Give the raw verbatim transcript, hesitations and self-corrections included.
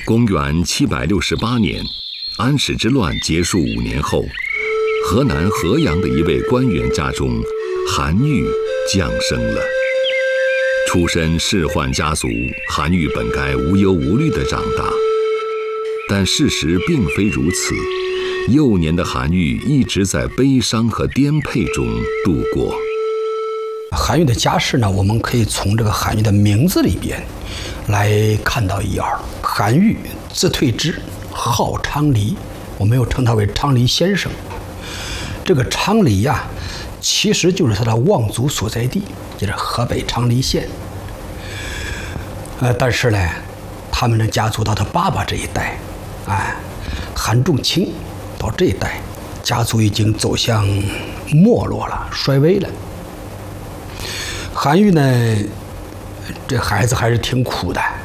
公元七百六十八年，安史之乱结束五年后，河南河阳的一位官员家中，韩愈降生了。出身仕宦家族，韩愈本该无忧无虑地长大，但事实并非如此。幼年的韩愈一直在悲伤和颠沛中度过。 韩愈的家世呢，我们可以从这个韩愈的名字里边来看到一二。韩愈，字退之，号昌黎，我们又称他为昌黎先生。这个昌黎呀、啊，其实就是他的望族所在地，就是河北昌黎县。呃，但是呢，他们的家族到他爸爸这一代，哎，韩仲卿到这一代，家族已经走向没落了，衰微了。韩愈呢，这孩子还是挺苦的。